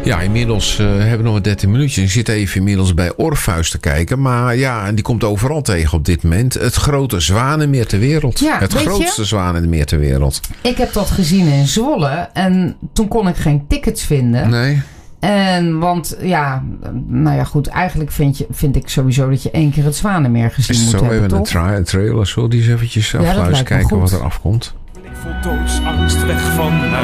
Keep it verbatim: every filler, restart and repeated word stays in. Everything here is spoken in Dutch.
Ja, inmiddels uh, hebben we nog maar dertien minuutjes. Ik zit even inmiddels bij Orpheus te kijken. Maar ja, en die komt overal tegen op dit moment. Het grote zwanenmeer ter wereld. Ja, het grootste je? zwanenmeer ter wereld. Ik heb dat gezien in Zwolle. En toen kon ik geen tickets vinden. Nee. En want ja, nou ja goed, eigenlijk vind, je, vind ik sowieso dat je één keer het Zwanenmeer gezien is moet zo hebben, even toch? een tra- trailer, zo die eens eventjes afluisteren, ja, kijken wat er afkomt. Ik vol doodsangst weg van